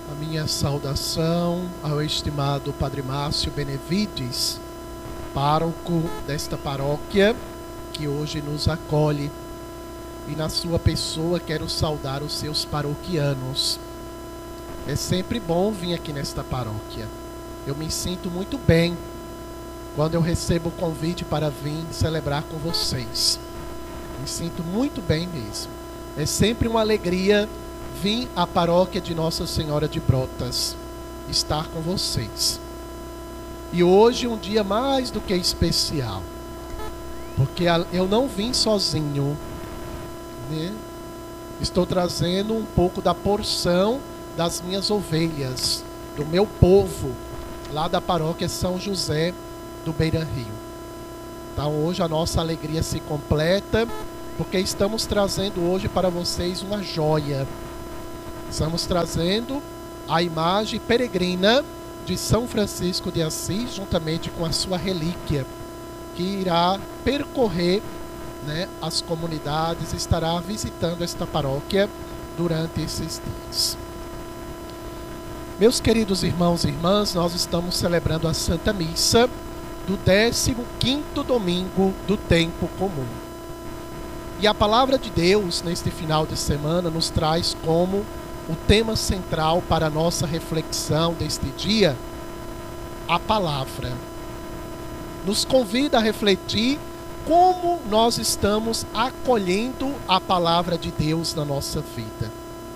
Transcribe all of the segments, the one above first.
A minha saudação ao estimado Padre Márcio Benevides, pároco desta paróquia que hoje nos acolhe. E na sua pessoa quero saudar os seus paroquianos. É sempre bom vir aqui nesta paróquia. Eu me sinto muito bem quando eu recebo o convite para vir celebrar com vocês. Me sinto muito bem mesmo. É sempre uma alegria vir à paróquia de Nossa Senhora de Brotas, estar com vocês. E hoje um dia mais do que especial, porque eu não vim sozinho, né? Estou trazendo um pouco da porção das minhas ovelhas, do meu povo, lá da paróquia São José do Beira Rio. Então hoje a nossa alegria se completa, porque estamos trazendo hoje para vocês uma joia. Estamos trazendo a imagem peregrina de São Francisco de Assis, juntamente com a sua relíquia, que irá percorrer, né, as comunidades, estará visitando esta paróquia durante esses dias. Meus queridos irmãos e irmãs, nós estamos celebrando a Santa Missa do 15º domingo do tempo comum. E a palavra de Deus, neste final de semana, nos traz como o tema central para a nossa reflexão deste dia, a palavra. Nos convida a refletir como nós estamos acolhendo a palavra de Deus na nossa vida.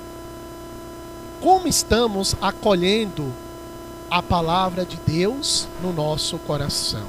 Como estamos acolhendo a palavra de Deus no nosso coração?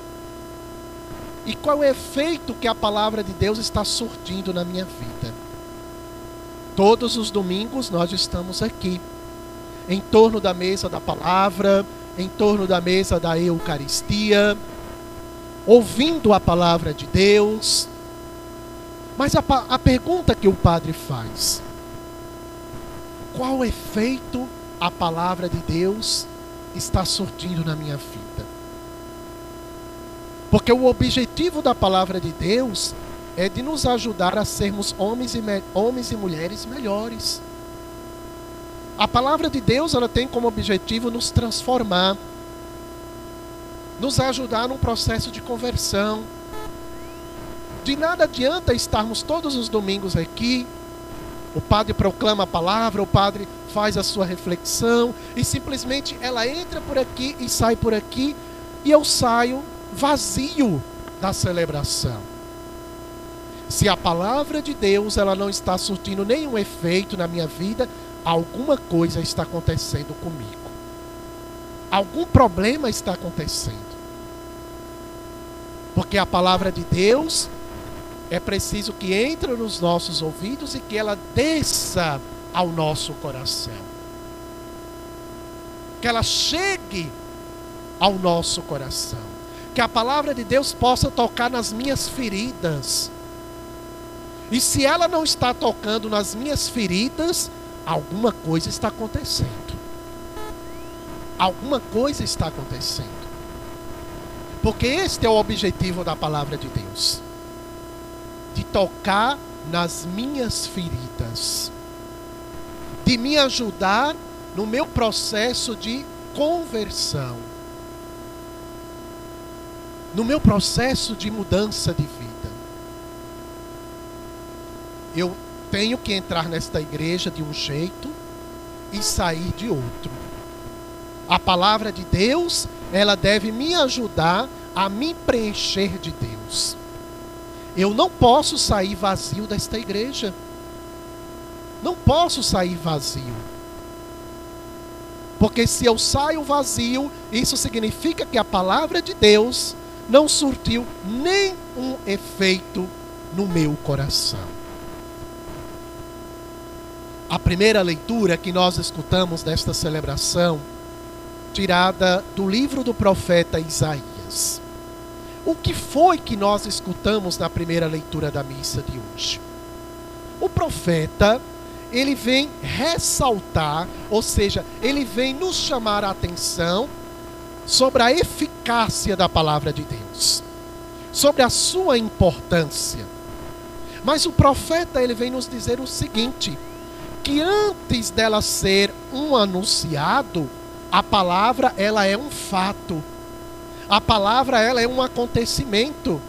E qual é o efeito que a palavra de Deus está surtindo na minha vida? Todos os domingos nós estamos aqui, em torno da mesa da palavra, em torno da mesa da Eucaristia, ouvindo a palavra de Deus. Mas a pergunta que o padre faz: qual efeito a palavra de Deus está surtindo na minha vida? Porque o objetivo da palavra de Deus é de nos ajudar a sermos homens e mulheres melhores. A palavra de Deus, ela tem como objetivo nos transformar, nos ajudar num processo de conversão. De nada adianta estarmos todos os domingos aqui, o padre proclama a palavra, o padre faz a sua reflexão e simplesmente ela entra por aqui e sai por aqui e eu saio vazio da celebração. Se a palavra de Deus ela não está surtindo nenhum efeito na minha vida, alguma coisa está acontecendo comigo. Algum problema está acontecendo. Porque a palavra de Deus é preciso que entre nos nossos ouvidos e que ela desça ao nosso coração. Que ela chegue ao nosso coração. Que a palavra de Deus possa tocar nas minhas feridas. E se ela não está tocando nas minhas feridas, alguma coisa está acontecendo. Alguma coisa está acontecendo. Porque este é o objetivo da palavra de Deus. De tocar nas minhas feridas. De me ajudar no meu processo de conversão. No meu processo de mudança de vida. Eu tenho que entrar nesta igreja de um jeito e sair de outro. A palavra de Deus, ela deve me ajudar a me preencher de Deus. Eu não posso sair vazio desta igreja. Não posso sair vazio. Porque se eu saio vazio, isso significa que a palavra de Deus não surtiu nenhum efeito no meu coração. A primeira leitura que nós escutamos desta celebração, tirada do livro do profeta Isaías. O que foi que nós escutamos na primeira leitura da missa de hoje? O profeta, ele vem ressaltar, ou seja, ele vem nos chamar a atenção sobre a eficácia da palavra de Deus, sobre a sua importância. Mas o profeta, ele vem nos dizer o seguinte: que antes dela ser um anunciado, a palavra ela é um fato. A palavra ela é um acontecimento.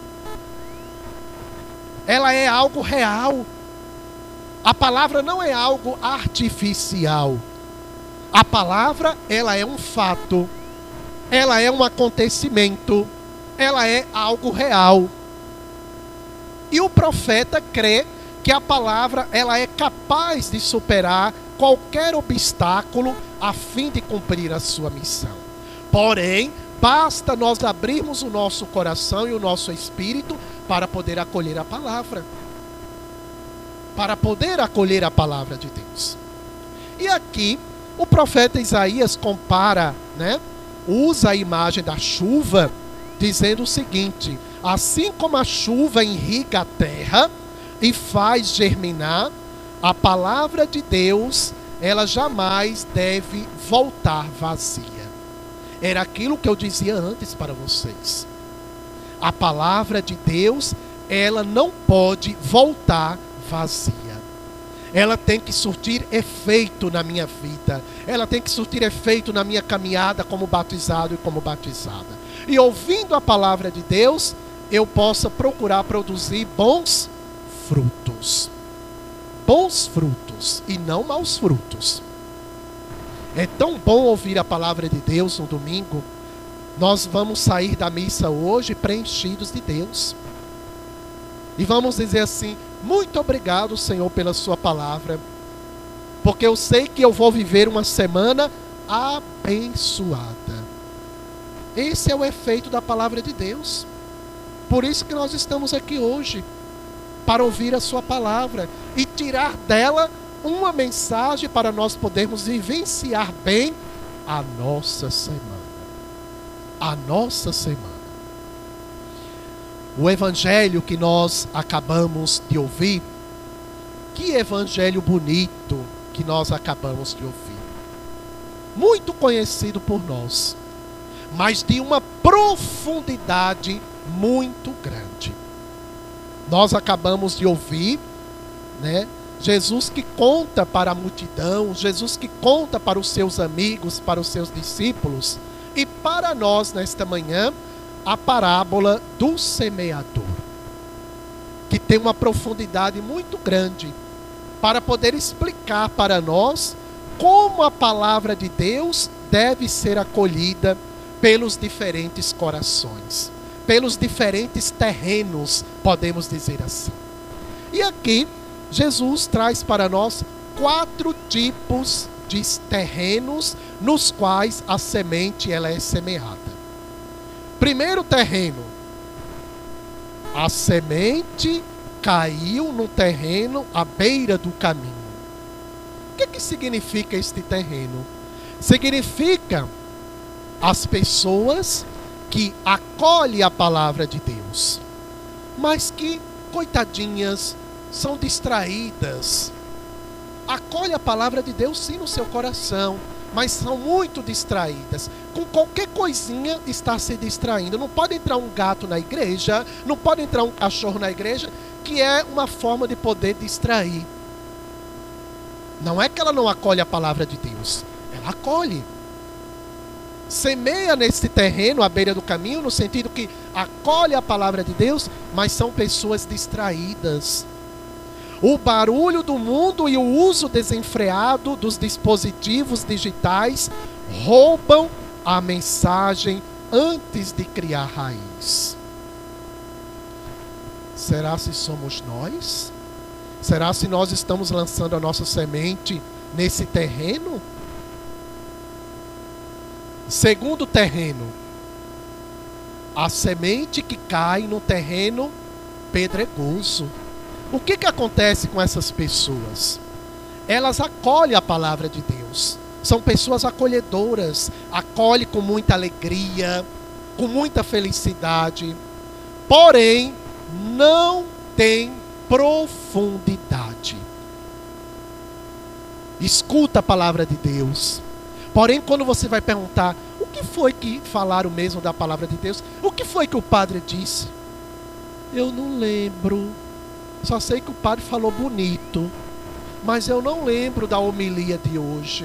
Ela é algo real. A palavra não é algo artificial. A palavra ela é um fato. Ela é um acontecimento. Ela é algo real. E o profeta crê que a palavra ela é capaz de superar qualquer obstáculo a fim de cumprir a sua missão. Porém, basta nós abrirmos o nosso coração e o nosso espírito para poder acolher a palavra. Para poder acolher a palavra de Deus. E aqui, o profeta Isaías compara, usa a imagem da chuva, dizendo o seguinte: assim como a chuva irriga a terra e faz germinar, a palavra de Deus, ela jamais deve voltar vazia. Era aquilo que eu dizia antes para vocês. A palavra de Deus, ela não pode voltar vazia. Ela tem que surtir efeito na minha vida. Ela tem que surtir efeito na minha caminhada como batizado e como batizada. E ouvindo a palavra de Deus, eu possa procurar produzir bons frutos. Bons frutos e não maus frutos. É tão bom ouvir a palavra de Deus no domingo. Nós vamos sair da missa hoje preenchidos de Deus. E vamos dizer assim: muito obrigado, Senhor, pela sua palavra. Porque eu sei que eu vou viver uma semana abençoada. Esse é o efeito da palavra de Deus. Por isso que nós estamos aqui hoje, para ouvir a sua palavra e tirar dela uma mensagem para nós podermos vivenciar bem a nossa semana. A nossa semana. O evangelho que nós acabamos de ouvir, que evangelho bonito que nós acabamos de ouvir. Muito conhecido por nós, mas de uma profundidade muito grande. Nós acabamos de ouvir, Jesus que conta para a multidão, Jesus que conta para os seus amigos, para os seus discípulos, e para nós nesta manhã, a parábola do semeador, que tem uma profundidade muito grande, para poder explicar para nós como a palavra de Deus deve ser acolhida pelos diferentes corações, pelos diferentes terrenos, podemos dizer assim. E aqui, Jesus traz para nós 4 tipos de terrenos nos quais a semente ela é semeada. Primeiro terreno, a semente caiu no terreno à beira do caminho. O que significa este terreno? Significa as pessoas que acolhem a palavra de Deus, mas que, coitadinhas, são distraídas. Acolhe a palavra de Deus sim no seu coração, mas são muito distraídas. Com qualquer coisinha está se distraindo. Não pode entrar um gato na igreja, não pode entrar um cachorro na igreja, que é uma forma de poder distrair. Não é que ela não acolhe a palavra de Deus, ela acolhe. Semeia nesse terreno à beira do caminho, no sentido que acolhe a palavra de Deus, mas são pessoas distraídas. O barulho do mundo e o uso desenfreado dos dispositivos digitais roubam a mensagem antes de criar raiz. Será se somos nós? Será se nós estamos lançando a nossa semente nesse terreno? Segundo terreno, a semente que cai no terreno pedregoso. O que acontece com essas pessoas? Elas acolhem a palavra de Deus. São pessoas acolhedoras, acolhem com muita alegria, com muita felicidade. Porém, não tem profundidade. Escuta a palavra de Deus. Porém, quando você vai perguntar, o que foi que falaram mesmo da palavra de Deus? O que foi que o padre disse? Eu não lembro. Só sei que o padre falou bonito. mas eu não lembro da homilia de hoje.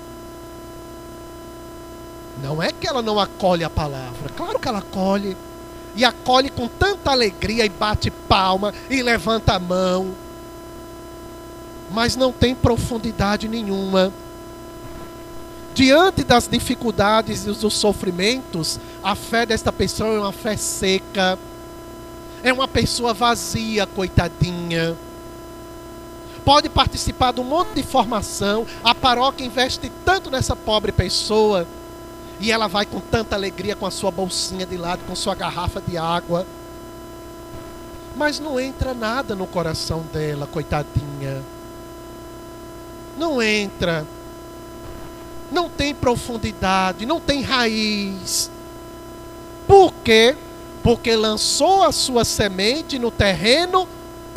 Não é que ela não acolhe a palavra, claro que ela acolhe. E acolhe com tanta alegria e bate palma e levanta a mão. Mas não tem profundidade nenhuma. Diante das dificuldades e dos sofrimentos, a fé desta pessoa é uma fé seca. É uma pessoa vazia, coitadinha. Pode participar de um monte de formação. A paróquia investe tanto nessa pobre pessoa. E ela vai com tanta alegria com a sua bolsinha de lado, com sua garrafa de água. Mas não entra nada no coração dela, coitadinha. Não entra. Não tem profundidade, não tem raiz. Por quê? Porque lançou a sua semente no terreno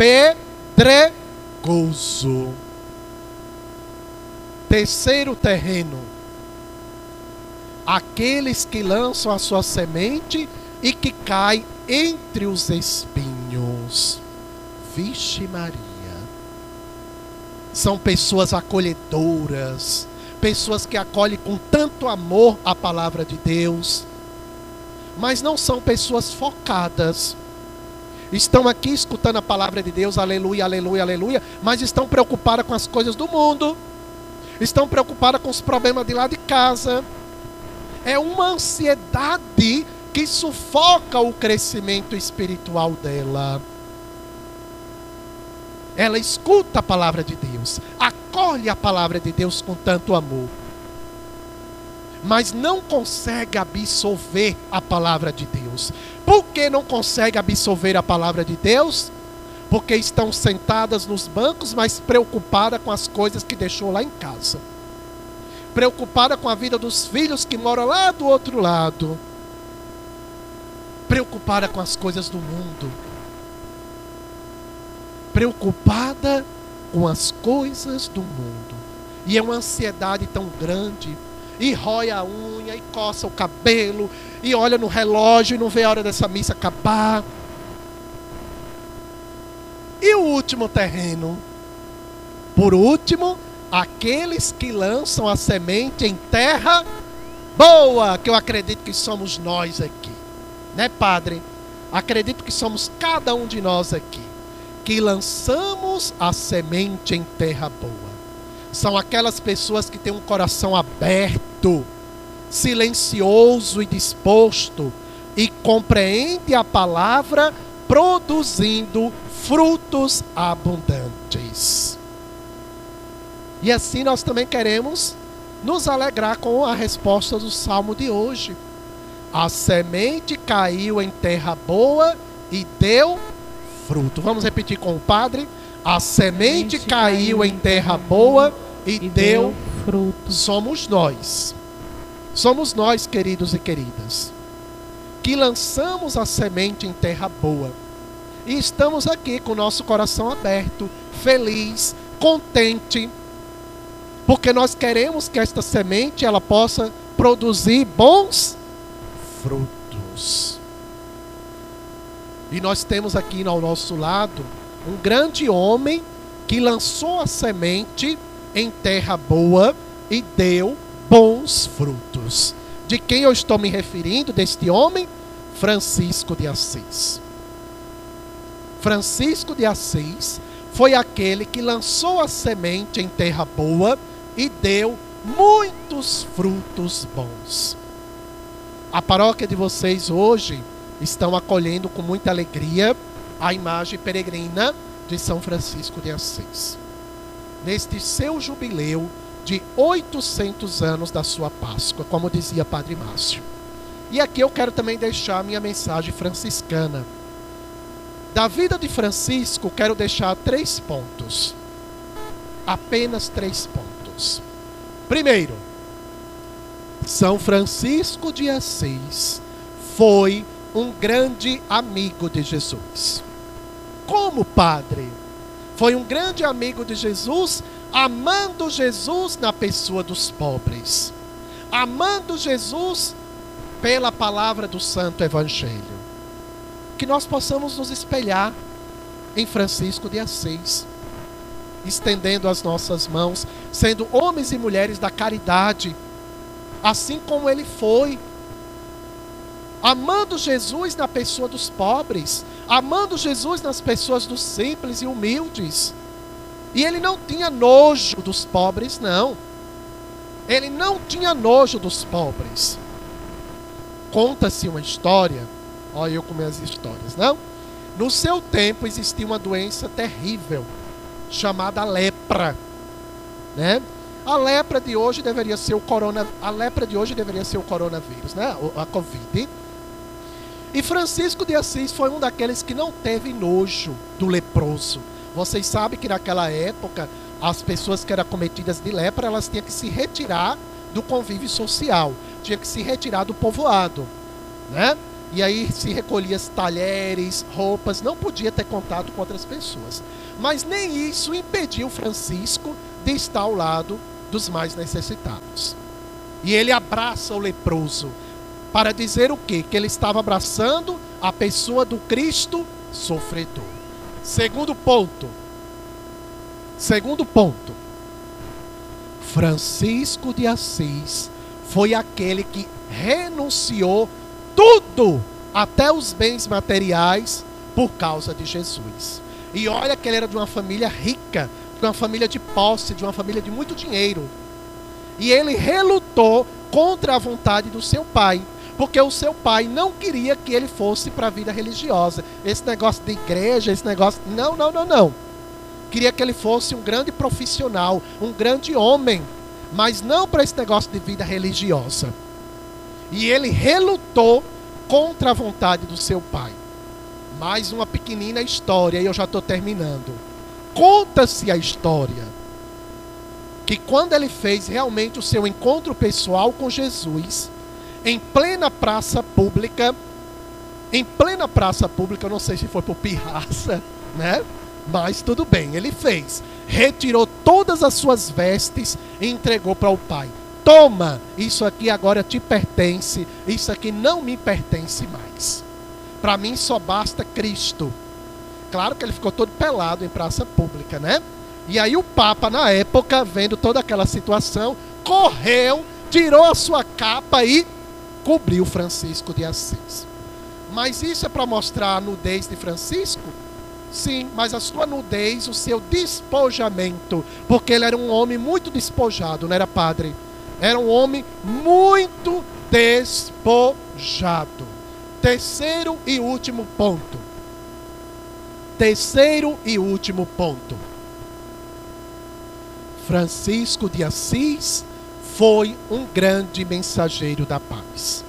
pedregoso. Terceiro terreno. Aqueles que lançam a sua semente e que caem entre os espinhos. Vixe Maria. São pessoas acolhedoras, pessoas que acolhem com tanto amor a palavra de Deus, mas não são pessoas focadas. Estão aqui escutando a palavra de Deus, aleluia, aleluia, aleluia, mas estão preocupadas com as coisas do mundo, estão preocupadas com os problemas de lá de casa. É uma ansiedade que sufoca o crescimento espiritual dela. Ela escuta a palavra de Deus, acolhe a palavra de Deus com tanto amor, mas não consegue absorver a palavra de Deus. Por que não consegue absorver a palavra de Deus? Porque estão sentadas nos bancos, mas preocupadas com as coisas que deixou lá em casa. Preocupada com a vida dos filhos que moram lá do outro lado. Preocupada com as coisas do mundo. Preocupada com as coisas do mundo. E é uma ansiedade tão grande. E rói a unha, e coça o cabelo, e olha no relógio e não vê a hora dessa missa acabar. E o último terreno? Por último, aqueles que lançam a semente em terra boa, que eu acredito que somos nós aqui, né, Padre? Acredito que somos cada um de nós aqui, que lançamos a semente em terra boa. São aquelas pessoas que têm um coração aberto, silencioso e disposto, e compreende a palavra, produzindo frutos abundantes. E assim nós também queremos nos alegrar com a resposta do salmo de hoje. A semente caiu em terra boa e deu fruto. Vamos repetir com o Padre. A semente caiu em terra boa e deu fruto. Somos nós. Somos nós, queridos e queridas, que lançamos a semente em terra boa. E estamos aqui com o nosso coração aberto, feliz, contente, porque nós queremos que esta semente ela possa produzir bons frutos. E nós temos aqui ao nosso lado um grande homem que lançou a semente em terra boa e deu bons frutos. De quem eu estou me referindo, deste homem? Francisco de Assis. Francisco de Assis foi aquele que lançou a semente em terra boa e deu muitos frutos bons. A paróquia de vocês hoje estão acolhendo com muita alegria a imagem peregrina de São Francisco de Assis, neste seu jubileu de 800 anos da sua Páscoa, como dizia Padre Márcio. E aqui eu quero também deixar a minha mensagem franciscana. Da vida de Francisco, quero deixar 3 pontos. Apenas 3 pontos. Primeiro, São Francisco de Assis foi um grande amigo de Jesus. Como padre, foi um grande amigo de Jesus, amando Jesus na pessoa dos pobres, amando Jesus pela palavra do Santo Evangelho. Que nós possamos nos espelhar em Francisco de Assis. estendendo as nossas mãos, sendo homens e mulheres da caridade, assim como ele foi, amando Jesus na pessoa dos pobres, amando Jesus nas pessoas dos simples e humildes. E ele não tinha nojo dos pobres, não. Ele não tinha nojo dos pobres. Conta-se uma história, olha eu com minhas histórias, não? No seu tempo existia uma doença terrível, chamada lepra, né? A lepra de hoje deveria ser o coronavírus, né? A Covid. E Francisco de Assis foi um daqueles que não teve nojo do leproso. Vocês sabem que naquela época, as pessoas que eram cometidas de lepra, elas tinham que se retirar do convívio social, tinham que se retirar do povoado, né? E aí se recolhia talheres, roupas, não podia ter contato com outras pessoas. Mas nem isso impediu Francisco de estar ao lado dos mais necessitados. E ele abraça o leproso, para dizer o quê? Que ele estava abraçando a pessoa do Cristo sofredor. Segundo ponto. Francisco de Assis foi aquele que renunciou tudo, até os bens materiais, por causa de Jesus. E olha que ele era de uma família rica, de uma família de posse, de uma família de muito dinheiro. E ele relutou contra a vontade do seu pai, porque o seu pai não queria que ele fosse para a vida religiosa. Esse negócio de igreja, esse negócio... Não. Queria que ele fosse um grande profissional, um grande homem, mas não para esse negócio de vida religiosa. E ele relutou contra a vontade do seu pai. Mais uma pequenina história, e eu já estou terminando. Conta-se a história que quando ele fez realmente o seu encontro pessoal com Jesus, em plena praça pública, eu não sei se foi por pirraça, né? Mas tudo bem, ele fez. Retirou todas as suas vestes e entregou para o pai. Toma, isso aqui agora te pertence, isso aqui não me pertence mais. Para mim só basta Cristo. Claro que ele ficou todo pelado em praça pública, né? E aí o Papa, na época, vendo toda aquela situação, correu, tirou a sua capa e cobriu Francisco de Assis. Mas isso é para mostrar a nudez de Francisco? Sim, mas a sua nudez, o seu despojamento, porque ele era um homem muito despojado, não era padre? Era um homem muito despojado. Terceiro e último ponto. Francisco de Assis foi um grande mensageiro da paz.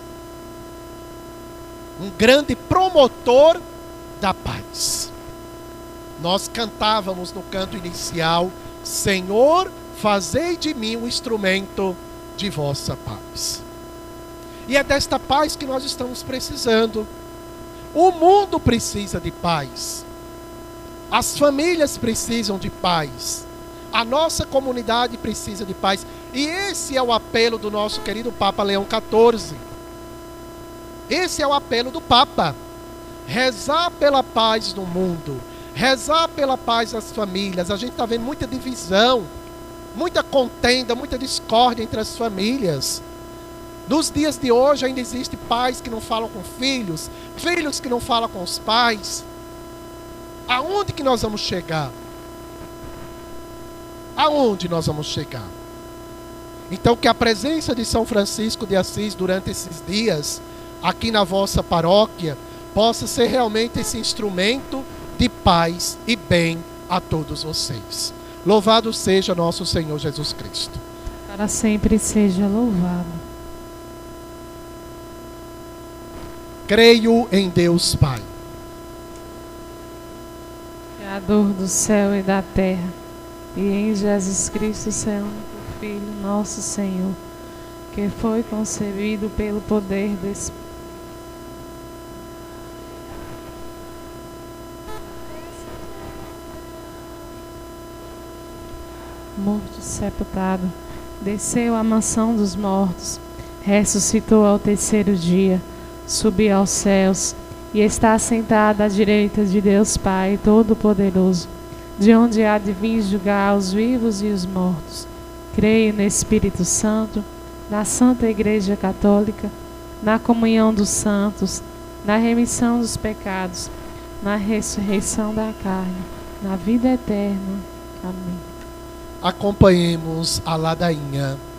Um grande promotor da paz. Nós cantávamos no canto inicial: Senhor, fazei de mim um instrumento de vossa paz. E é desta paz que nós estamos precisando. O mundo precisa de paz. As famílias precisam de paz. A nossa comunidade precisa de paz. E esse é o apelo do nosso querido Papa Leão XIV. Esse é o apelo do Papa. Rezar pela paz no mundo. Rezar pela paz nas famílias. A gente está vendo muita divisão, muita contenda, muita discórdia entre as famílias. Nos dias de hoje ainda existem pais que não falam com filhos, filhos que não falam com os pais. Aonde que nós vamos chegar? Aonde nós vamos chegar? Então que a presença de São Francisco de Assis durante esses dias, aqui na vossa paróquia, possa ser realmente esse instrumento de paz e bem a todos vocês. Louvado seja nosso Senhor Jesus Cristo. Para sempre seja louvado. Creio em Deus Pai, Criador do céu e da terra, e em Jesus Cristo, seu único Filho, nosso Senhor, que foi concebido pelo poder do Espírito. Morto e sepultado, desceu à mansão dos mortos, ressuscitou ao terceiro dia, subiu aos céus e está assentado à direita de Deus Pai Todo-Poderoso. de onde há de vir julgar os vivos e os mortos. Creio no Espírito Santo, na Santa Igreja Católica, na comunhão dos santos, na remissão dos pecados, na ressurreição da carne, na vida eterna. Amém. Acompanhemos a ladainha.